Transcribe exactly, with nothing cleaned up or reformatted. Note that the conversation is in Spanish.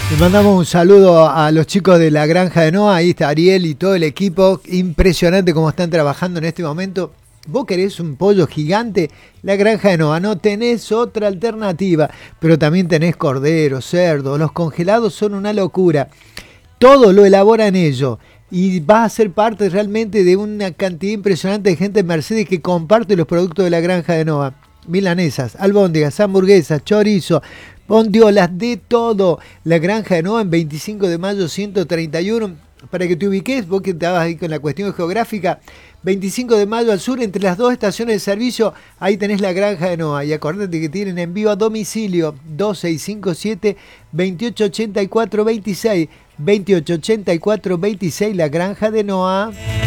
Le mandamos un saludo a los chicos de la Granja de Noa. Ahí está Ariel y todo el equipo. Impresionante cómo están trabajando en este momento. Vos querés un pollo gigante, la Granja de Noa, no tenés otra alternativa. Pero también tenés cordero, cerdo, los congelados son una locura. Todo lo elaboran ellos. Y vas a ser parte realmente de una cantidad impresionante de gente en Mercedes que comparte los productos de la Granja de Noa. Milanesas, albóndigas, hamburguesas, chorizo, bondiolas, de todo. La Granja de Noa en veinticinco de mayo ciento treinta y uno. Para que te ubiques, vos que estabas ahí con la cuestión geográfica, veinticinco de mayo al sur, entre las dos estaciones de servicio, ahí tenés la Granja de Noa. Y acordate que tienen envío a domicilio dos seis cinco siete, veintiocho ochenta y cuatro veintiséis, veintiocho ochenta y cuatro veintiséis, la Granja de Noa.